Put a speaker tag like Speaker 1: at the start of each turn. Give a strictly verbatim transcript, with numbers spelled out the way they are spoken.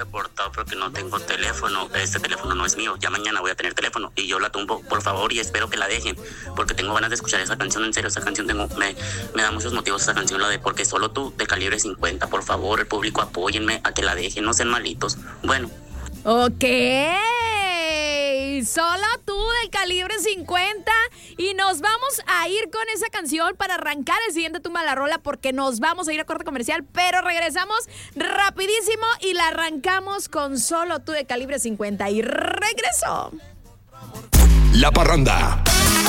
Speaker 1: reportado porque no tengo teléfono. Este teléfono no es mío. Ya mañana voy a tener teléfono y yo la tumbo, por favor, y espero que la dejen porque tengo ganas de escuchar esa canción. En serio, esa canción tengo, me, me da muchos motivos esa canción, la de Porque Solo Tú, de Calibre cincuenta. Por favor, el público, apóyenme a que la dejen, no sean malitos. Bueno.
Speaker 2: Ok, Solo Tú del Calibre cincuenta, y nos vamos a ir con esa canción para arrancar el siguiente Tumba la Rola, porque nos vamos a ir a corte comercial, pero regresamos rapidísimo y la arrancamos con Solo Tú de Calibre cincuenta y regreso.
Speaker 3: La Parranda